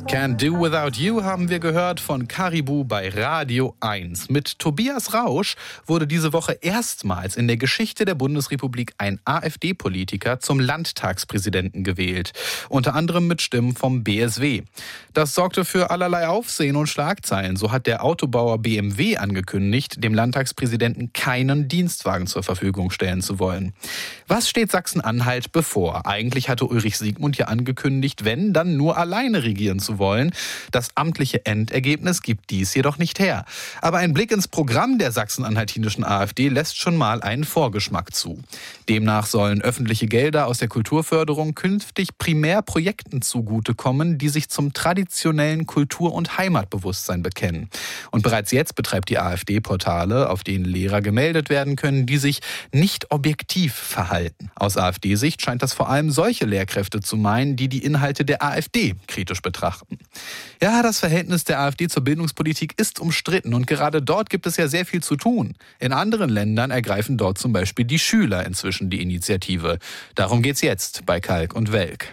Can't Do Without You haben wir gehört von Caribou bei Radio 1. Mit Tobias Rausch wurde diese Woche erstmals in der Geschichte der Bundesrepublik ein AfD-Politiker zum Landtagspräsidenten gewählt. Unter anderem mit Stimmen vom BSW. Das sorgte für allerlei Aufsehen und Schlagzeilen. So hat der Autobauer BMW angekündigt, dem Landtagspräsidenten keinen Dienstwagen zur Verfügung stellen zu wollen. Was steht Sachsen-Anhalt bevor? Eigentlich hatte Ulrich Siegmund ja angekündigt, wenn, dann nur alleine regieren zu wollen. Das amtliche Endergebnis gibt dies jedoch nicht her. Aber ein Blick ins Programm der sachsen-anhaltinischen AfD lässt schon mal einen Vorgeschmack zu. Demnach sollen öffentliche Gelder aus der Kulturförderung künftig primär Projekten zugutekommen, die sich zum traditionellen Kultur- und Heimatbewusstsein bekennen. Und bereits jetzt betreibt die AfD Portale, auf denen Lehrer gemeldet werden können, die sich nicht objektiv verhalten. Aus AfD-Sicht scheint das vor allem solche Lehrkräfte zu meinen, die die Inhalte der AfD kritisch betrachten. Ja, das Verhältnis der AfD zur Bildungspolitik ist umstritten und gerade dort gibt es ja sehr viel zu tun. In anderen Ländern ergreifen dort zum Beispiel die Schüler inzwischen die Initiative. Darum geht's jetzt bei Kalk und Welk.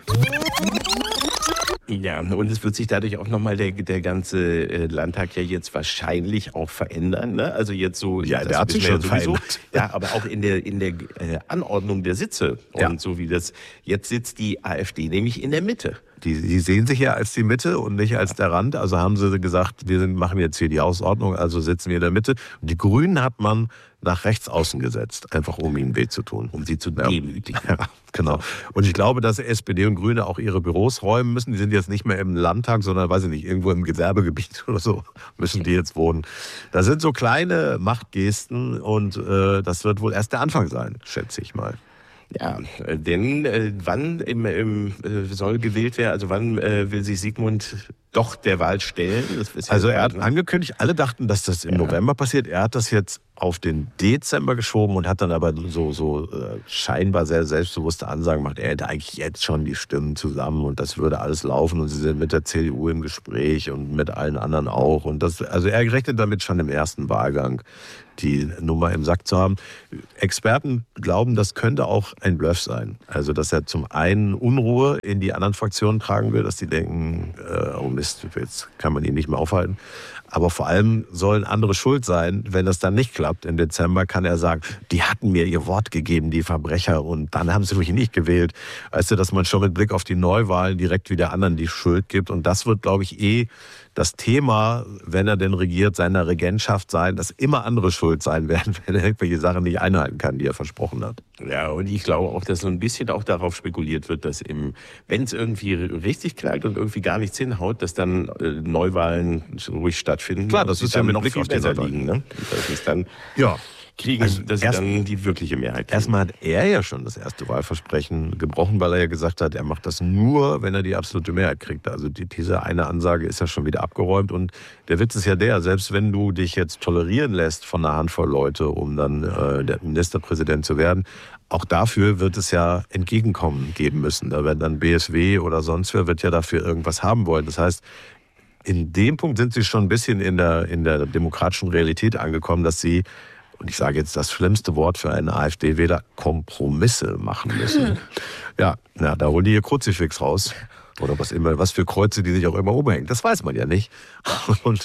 Ja, und es wird sich dadurch auch nochmal der ganze Landtag ja jetzt wahrscheinlich auch verändern. Ne? Also jetzt so, ja, der hat sich schon verändert. Ja, aber auch in der Anordnung der Sitze. Und so wie das, jetzt sitzt die AfD nämlich in der Mitte. Die sehen sich ja als die Mitte und nicht als der Rand. Also haben sie gesagt, machen jetzt hier die Ausordnung, also sitzen wir in der Mitte. Und die Grünen hat man nach rechts außen gesetzt, einfach um ihnen weh zu tun. Um sie zu demütigen. Ja, genau. Und ich glaube, dass SPD und Grüne auch ihre Büros räumen müssen. Die sind jetzt nicht mehr im Landtag, sondern, weiß ich nicht, irgendwo im Gewerbegebiet oder so müssen die jetzt wohnen. Das sind so kleine Machtgesten und das wird wohl erst der Anfang sein, schätze ich mal. Ja, denn wann soll gewählt werden, also wann will sich Siegmund doch der Wahl stellen? Also er hat angekündigt, alle dachten, dass das im November passiert. Er hat das jetzt auf den Dezember geschoben und hat dann aber so scheinbar sehr selbstbewusste Ansagen gemacht. Er hätte eigentlich jetzt schon die Stimmen zusammen und das würde alles laufen und sie sind mit der CDU im Gespräch und mit allen anderen auch. Und also er rechnet damit schon im ersten Wahlgang die Nummer im Sack zu haben. Experten glauben, das könnte auch ein Bluff sein. Also, dass er zum einen Unruhe in die anderen Fraktionen tragen will, dass die denken, oh Mist, jetzt kann man ihn nicht mehr aufhalten. Aber vor allem sollen andere schuld sein, wenn das dann nicht klappt. Im Dezember kann er sagen, die hatten mir ihr Wort gegeben, die Verbrecher, und dann haben sie mich nicht gewählt. Weißt du, dass man schon mit Blick auf die Neuwahlen direkt wieder anderen die Schuld gibt. Und das wird, glaube ich, das Thema, wenn er denn regiert, seiner Regentschaft sein, dass immer andere schuld sein werden, wenn er irgendwelche Sachen nicht einhalten kann, die er versprochen hat. Ja, und ich glaube auch, dass so ein bisschen auch darauf spekuliert wird, dass wenn es irgendwie richtig knallt und irgendwie gar nichts hinhaut, dass dann Neuwahlen ruhig stattfinden. Klar, das ist ja mit Blick auf die besser liegen, ne? Dass es dann kriegen, also dass sie dann die wirkliche Mehrheit kriegen. Erstmal hat er ja schon das erste Wahlversprechen gebrochen, weil er ja gesagt hat, er macht das nur, wenn er die absolute Mehrheit kriegt. Also diese eine Ansage ist ja schon wieder abgeräumt. Und der Witz ist ja selbst wenn du dich jetzt tolerieren lässt von einer Handvoll Leute, um dann der Ministerpräsident zu werden, auch dafür wird es ja Entgegenkommen geben müssen. Da wird dann BSW oder sonst wer wird ja dafür irgendwas haben wollen. Das heißt, in dem Punkt sind sie schon ein bisschen in der demokratischen Realität angekommen, dass sie, und ich sage jetzt das schlimmste Wort für einen AfD-Wähler, Kompromisse machen müssen. Ja, da holen die ihr Kruzifix raus. Oder was für Kreuze die sich auch immer umhängen. Das weiß man ja nicht. Und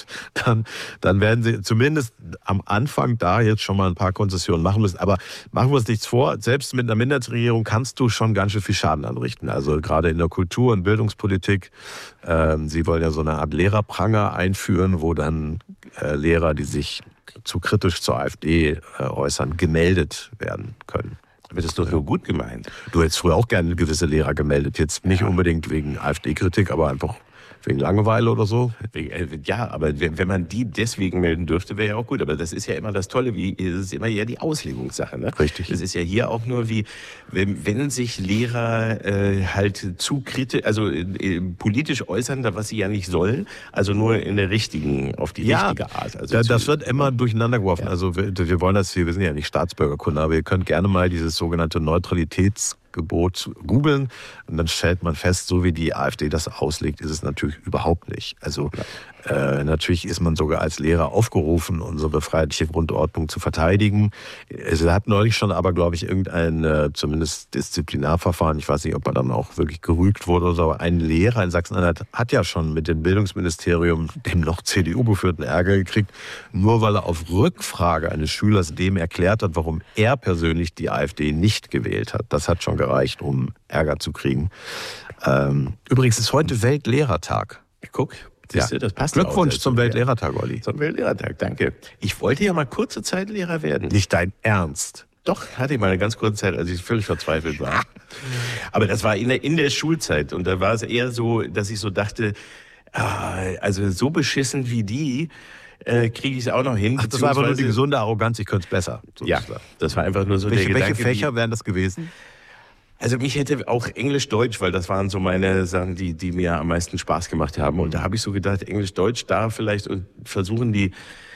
dann werden sie zumindest am Anfang da jetzt schon mal ein paar Konzessionen machen müssen. Aber machen wir uns nichts vor, selbst mit einer Minderheitsregierung kannst du schon ganz schön viel Schaden anrichten. Also gerade in der Kultur- und Bildungspolitik. Sie wollen ja so eine Art Lehrerpranger einführen, wo dann Lehrer, die sich zu kritisch zur AfD äußern, gemeldet werden können. Aber das ist doch nur gut gemeint. Du hättest früher auch gerne gewisse Lehrer gemeldet. Jetzt nicht unbedingt wegen AfD-Kritik, aber einfach wegen Langeweile oder so. Ja, aber wenn man die deswegen melden dürfte, wäre ja auch gut. Aber das ist ja immer das Tolle, es ist immer ja die Auslegungssache. Ne? Richtig. Das ist ja hier auch nur wenn sich Lehrer halt zu kritisch, also politisch äußern, was sie ja nicht sollen, also nur in der auf die richtige Art. Also das wird immer durcheinander geworfen. Ja. Also wir wollen wir sind ja nicht Staatsbürgerkunde, aber ihr könnt gerne mal dieses sogenannte Neutralitätsgesetz Gebot googeln. Und dann stellt man fest, so wie die AfD das auslegt, ist es natürlich überhaupt nicht. Also natürlich ist man sogar als Lehrer aufgerufen, unsere freiheitliche Grundordnung zu verteidigen. Es hat neulich schon aber, glaube ich, irgendein zumindest Disziplinarverfahren, ich weiß nicht, ob er dann auch wirklich gerügt wurde oder so, aber ein Lehrer in Sachsen-Anhalt hat ja schon mit dem Bildungsministerium, dem noch CDU-geführten, Ärger gekriegt, nur weil er auf Rückfrage eines Schülers dem erklärt hat, warum er persönlich die AfD nicht gewählt hat. Das hat schon gereicht, um Ärger zu kriegen. Übrigens ist heute Weltlehrertag. Guck. Siehst du, das passt Glückwunsch auch zum Weltlehrertag, Olli. Zum Weltlehrertag, danke. Ich wollte ja mal kurze Zeit Lehrer werden. Nicht dein Ernst. Doch, hatte ich mal eine ganz kurze Zeit, als ich völlig verzweifelt war. Aber das war in der Schulzeit. Und da war es eher so, dass ich so dachte, also so beschissen wie die, kriege ich es auch noch hin. Ach, das war einfach nur die gesunde Arroganz, ich könnte es besser. Ja, das war einfach nur so der Gedanke. Welche Fächer wären das gewesen? Also mich hätte auch Englisch-Deutsch, weil das waren so meine Sachen, die mir am meisten Spaß gemacht haben. Und da habe ich so gedacht, Englisch-Deutsch da vielleicht und versuchen die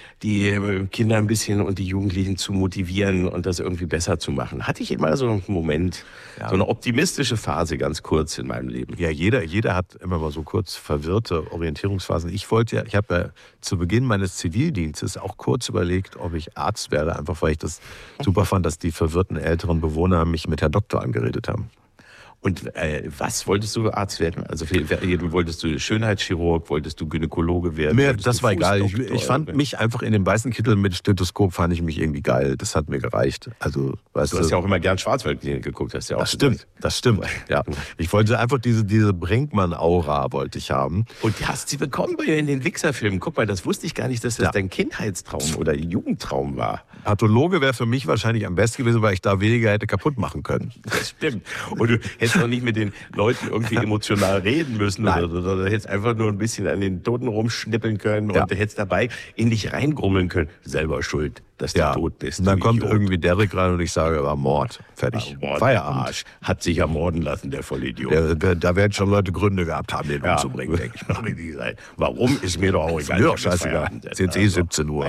Kinder ein bisschen und die Jugendlichen zu motivieren und das irgendwie besser zu machen. Hatte ich immer so einen Moment, so eine optimistische Phase ganz kurz in meinem Leben. Ja, jeder hat immer mal so kurz verwirrte Orientierungsphasen. Ich habe ja zu Beginn meines Zivildienstes auch kurz überlegt, ob ich Arzt werde, einfach weil ich das super fand, dass die verwirrten älteren Bewohner mich mit Herr Doktor angeredet haben. Und was wolltest du Arzt werden? Also wolltest du Schönheitschirurg, wolltest du Gynäkologe werden? Mir, das war egal. Ich fand mich einfach in dem weißen Kittel mit Stethoskop fand ich mich irgendwie geil. Das hat mir gereicht. Also, weißt du hast ja auch immer gern Schwarzwaldklinik geguckt, hast ja auch. Das stimmt. Ja. Ich wollte einfach diese Brinkmann-Aura wollte ich haben. Und die hast du bekommen in den Wichser-Filmen. Guck mal, das wusste ich gar nicht, dass das dein Kindheitstraum oder Jugendtraum war. Pathologe wäre für mich wahrscheinlich am besten gewesen, weil ich da weniger hätte kaputt machen können. Das stimmt. Und du hättest noch nicht mit den Leuten irgendwie emotional reden müssen oder du hättest einfach nur ein bisschen an den Toten rumschnippeln können und du hättest dabei in dich reingrummeln können. Selber schuld, dass du tot bist. Und dann kommt irgendwie Derek rein und ich sage, war Mord. Fertig. Feierabend. Arsch. Hat sich ermorden lassen, der Vollidiot. Da werden schon Leute Gründe gehabt haben, den umzubringen, denke ich mal. Warum, ist mir doch auch egal. Ist mir doch scheißegal. Es ist jetzt 17 Uhr.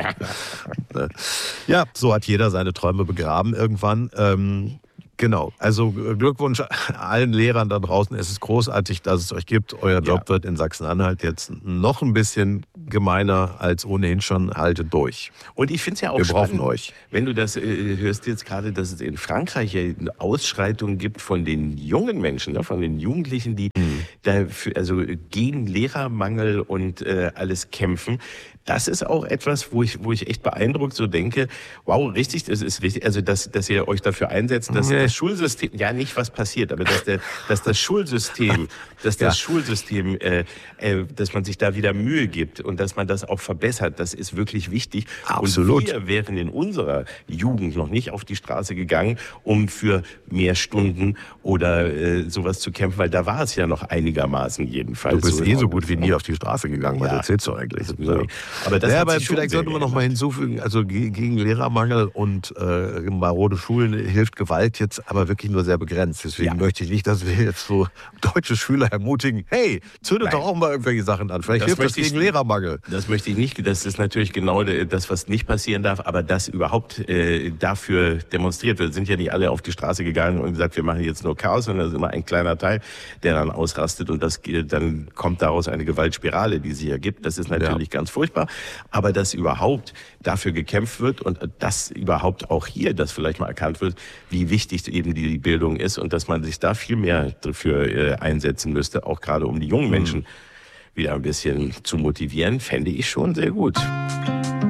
Ja, so hat jeder seine Träume begraben irgendwann. Genau, also Glückwunsch allen Lehrern da draußen. Es ist großartig, dass es euch gibt. Euer Job wird in Sachsen-Anhalt jetzt noch ein bisschen gemeiner als ohnehin schon. Haltet durch. Und ich finde es ja auch spannend, brauchen euch. Wenn du das hörst jetzt gerade, dass es in Frankreich ja Ausschreitungen gibt von den jungen Menschen, von den Jugendlichen, die also gegen Lehrermangel und alles kämpfen. Das ist auch etwas, wo ich echt beeindruckt so denke, wow, richtig, das ist wichtig, also dass ihr euch dafür einsetzt, dass das Schulsystem, ja nicht was passiert, aber dass das Schulsystem, dass man sich da wieder Mühe gibt und dass man das auch verbessert, das ist wirklich wichtig. Absolut. Und wir wären in unserer Jugend noch nicht auf die Straße gegangen, um für mehr Stunden oder sowas zu kämpfen, weil da war es ja noch einigermaßen jedenfalls. Du bist so gut wie nie auf die Straße gegangen, was erzählst du eigentlich? Aber vielleicht sollte man noch mal hinzufügen, also gegen Lehrermangel und marode Schulen hilft Gewalt jetzt aber wirklich nur sehr begrenzt. Deswegen möchte ich nicht, dass wir jetzt so deutsche Schüler ermutigen, hey, zündet doch auch mal irgendwelche Sachen an. Vielleicht hilft das gegen Lehrermangel. Das möchte ich nicht. Das ist natürlich genau das, was nicht passieren darf, aber dass überhaupt dafür demonstriert wird. Sind ja nicht alle auf die Straße gegangen und gesagt, wir machen jetzt nur Chaos, sondern das ist immer ein kleiner Teil, der dann ausrastet und dann kommt daraus eine Gewaltspirale, die sich ergibt. Das ist natürlich ganz furchtbar. Aber dass überhaupt dafür gekämpft wird und dass überhaupt auch hier das vielleicht mal erkannt wird, wie wichtig eben die Bildung ist und dass man sich da viel mehr dafür einsetzen müsste, auch gerade um die jungen Menschen wieder ein bisschen zu motivieren, fände ich schon sehr gut.